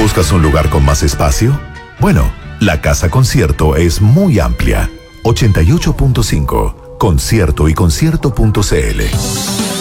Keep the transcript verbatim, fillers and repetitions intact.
¿Buscas un lugar con más espacio? Bueno, la Casa Concierto es muy amplia. ochenta y ocho punto cinco. Concierto y concierto punto c l.